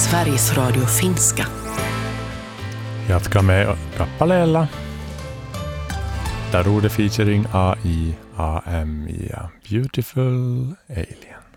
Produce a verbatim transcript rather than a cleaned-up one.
Sveriges Radio finska. Jatkamme kappaleella. Darude featuring A I A M ja Beautiful Alien.